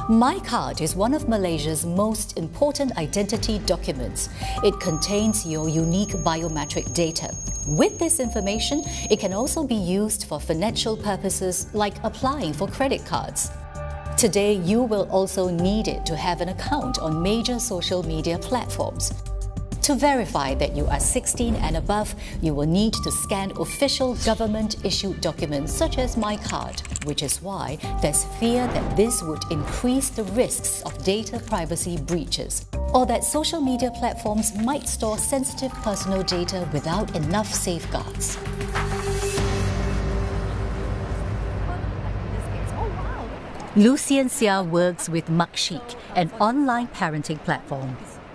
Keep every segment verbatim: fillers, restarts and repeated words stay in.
MyCard is one of Malaysia's most important identity documents. It contains your unique biometric data. With this information, it can also be used for financial purposes like applying for credit cards. Today, you will also need it to have an account on major social media platforms. To verify that you are sixteen and above, you will need to scan official government-issued documents such as MyCard, which is why there's fear that this would increase the risks of data privacy breaches, or that social media platforms might store sensitive personal data without enough safeguards. Lucian Sia works with Makshik, an online parenting platform.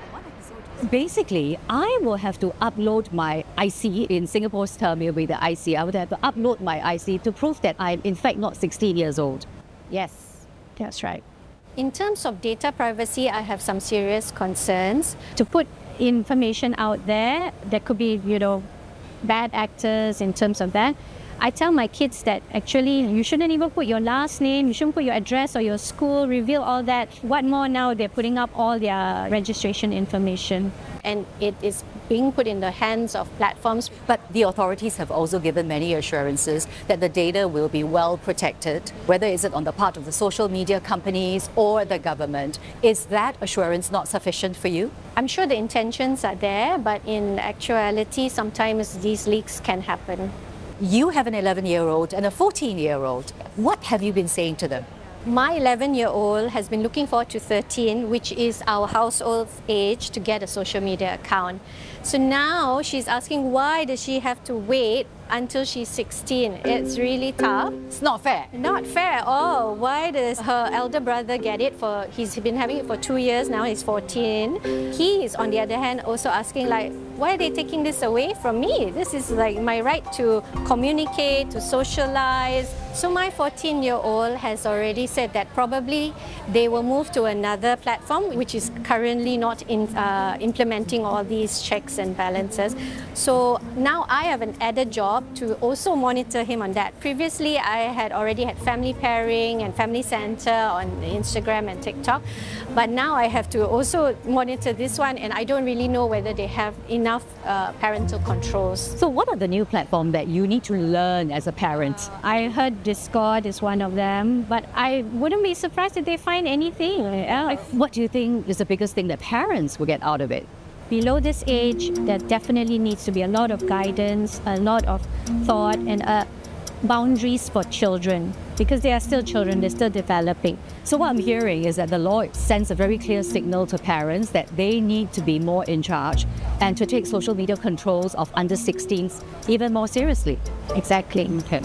Basically, I will have to upload my I C in Singapore's term with the I C. I would have to upload my I C to prove that I'm in fact not sixteen years old. Yes, that's right. In terms of data privacy, I have some serious concerns. To put information out there, there could be, you know, bad actors in terms of that. I tell my kids that actually you shouldn't even put your last name, you shouldn't put your address or your school, reveal all that. What more now, they're putting up all their registration information. And it is being put in the hands of platforms. But the authorities have also given many assurances that the data will be well protected, whether is it on the part of the social media companies or the government. Is that assurance not sufficient for you? I'm sure the intentions are there, but in actuality, sometimes these leaks can happen. You have an eleven-year-old and a fourteen-year-old. What have you been saying to them? My eleven-year-old has been looking forward to thirteen, which is our household age, to get a social media account. So now she's asking why does she have to wait until she's sixteen. It's really tough. It's not fair. Not fair at all. Why does her elder brother get it for, he's been having it for two years now, he's fourteen. He is on the other hand also asking like, why are they taking this away from me? This is like my right to communicate, to socialize. So my fourteen-year-old has already said that probably they will move to another platform which is currently not in, uh, implementing all these checks and balances. So now I have an added job to also monitor him on that. Previously, I had already had family pairing and family center on Instagram and TikTok, but now I have to also monitor this one, and I don't really know whether they have enough uh, parental controls. So what are the new platforms that you need to learn as a parent? I heard Discord is one of them, but I wouldn't be surprised if they find anything else. What do you think is the biggest thing that parents will get out of it? Below this age, there definitely needs to be a lot of guidance, a lot of thought, and uh, boundaries for children, because they are still children, they're still developing. So what I'm hearing is that the law sends a very clear signal to parents that they need to be more in charge and to take social media controls of under sixteens even more seriously. Exactly. Okay.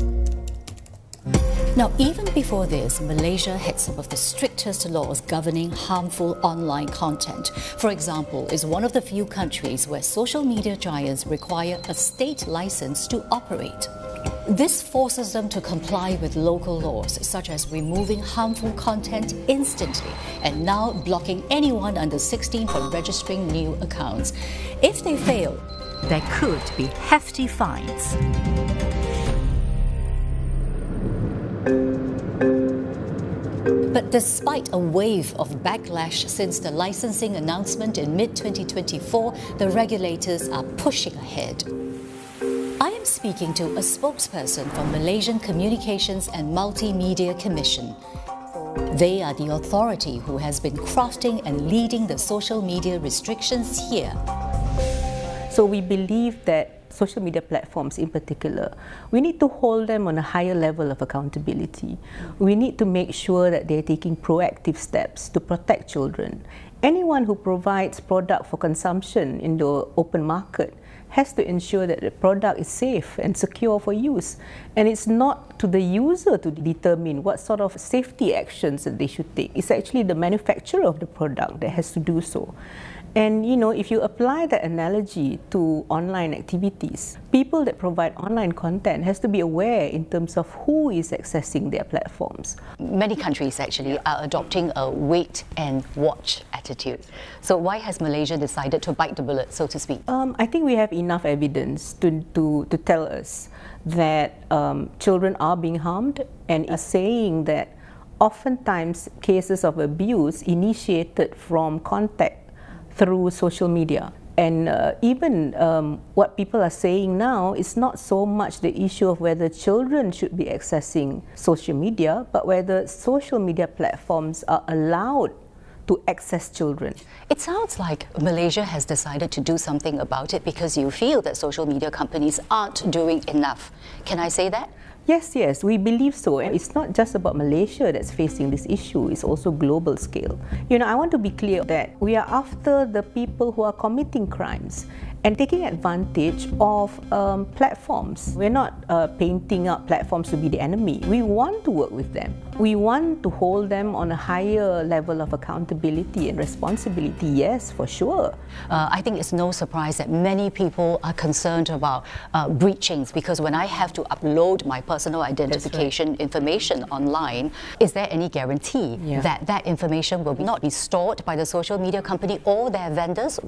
Now, even before this, Malaysia had some of the strictest laws governing harmful online content. For example, is one of the few countries where social media giants require a state license to operate. This forces them to comply with local laws, such as removing harmful content instantly and now blocking anyone under sixteen from registering new accounts. If they fail, there could be hefty fines. But despite a wave of backlash since the licensing announcement in mid twenty twenty-four, the regulators are pushing ahead. I am speaking to a spokesperson from Malaysian Communications and Multimedia Commission. They are the authority who has been crafting and leading the social media restrictions here. So we believe that social media platforms in particular, we need to hold them on a higher level of accountability. We need to make sure that they're taking proactive steps to protect children. Anyone who provides product for consumption in the open market has to ensure that the product is safe and secure for use. And it's not to the user to determine what sort of safety actions that they should take. It's actually the manufacturer of the product that has to do so. And you know, if you apply that analogy to online activities, people that provide online content has to be aware in terms of who is accessing their platforms. Many countries actually are adopting a wait and watch attitude. So why has Malaysia decided to bite the bullet, so to speak? Um, I think we have enough evidence to, to, to tell us that um, children are being harmed, and is saying that oftentimes cases of abuse initiated from contact through social media. And uh, even um, what people are saying now is not so much the issue of whether children should be accessing social media, but whether social media platforms are allowed to access children. It sounds like Malaysia has decided to do something about it because you feel that social media companies aren't doing enough. Can I say that? Yes, yes, we believe so. And it's not just about Malaysia that's facing this issue, it's also global scale. You know, I want to be clear that we are after the people who are committing crimes and taking advantage of um, platforms. We're not uh, painting up platforms to be the enemy. We want to work with them. We want to hold them on a higher level of accountability and responsibility, yes, for sure. Uh, I think it's no surprise that many people are concerned about uh, breachings, because when I have to upload my personal identification right. information online, is there any guarantee yeah. that that information will not be stored by the social media company or their vendors?